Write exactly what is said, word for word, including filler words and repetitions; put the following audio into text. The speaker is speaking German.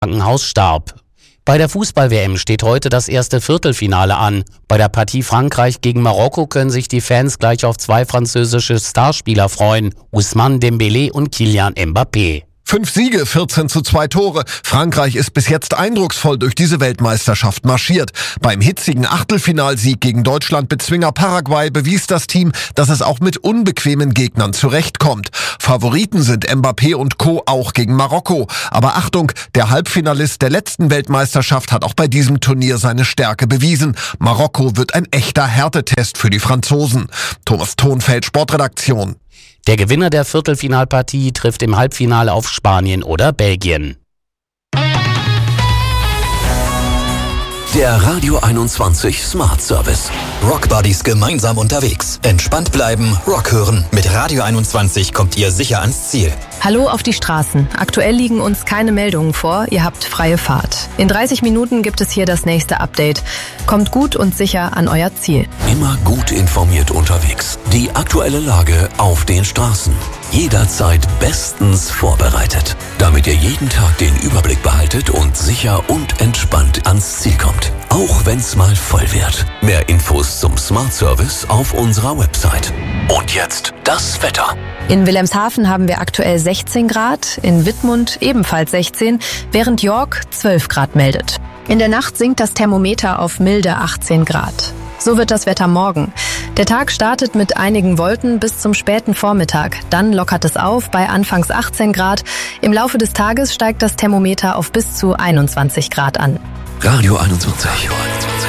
Krankenhaus starb. Bei der Fußball-W M steht heute das erste Viertelfinale an. Bei der Partie Frankreich gegen Marokko können sich die Fans gleich auf zwei französische Starspieler freuen: Ousmane Dembélé und Kylian Mbappé. Fünf Siege, vierzehn zu zwei Tore. Frankreich ist bis jetzt eindrucksvoll durch diese Weltmeisterschaft marschiert. Beim hitzigen Achtelfinalsieg gegen Deutschland-Bezwinger Paraguay bewies das Team, dass es auch mit unbequemen Gegnern zurechtkommt. Favoriten sind Mbappé und Co. auch gegen Marokko. Aber Achtung, der Halbfinalist der letzten Weltmeisterschaft hat auch bei diesem Turnier seine Stärke bewiesen. Marokko wird ein echter Härtetest für die Franzosen. Thomas Thonfeld, Sportredaktion. Der Gewinner der Viertelfinalpartie trifft im Halbfinale auf Spanien oder Belgien. Der Radio einundzwanzig Smart Service. Rock Buddies gemeinsam unterwegs. Entspannt bleiben, Rock hören. Mit Radio einundzwanzig kommt ihr sicher ans Ziel. Hallo auf die Straßen. Aktuell liegen uns keine Meldungen vor. Ihr habt freie Fahrt. In dreißig Minuten gibt es hier das nächste Update. Kommt gut und sicher an euer Ziel. Immer gut informiert unterwegs. Die aktuelle Lage auf den Straßen. Jederzeit bestens vorbereitet, damit ihr jeden Tag den Überblick behaltet und sicher und entspannt ans Ziel kommt. Auch wenn's mal voll wird. Mehr Infos zum Smart Service auf unserer Website. Und jetzt das Wetter. In Wilhelmshaven haben wir aktuell sechzehn Grad, in Wittmund ebenfalls sechzehn, während York zwölf Grad meldet. In der Nacht sinkt das Thermometer auf milde achtzehn Grad. So wird das Wetter morgen. Der Tag startet mit einigen Wolken bis zum späten Vormittag. Dann lockert es auf bei anfangs achtzehn Grad. Im Laufe des Tages steigt das Thermometer auf bis zu einundzwanzig Grad an. Radio einundzwanzig.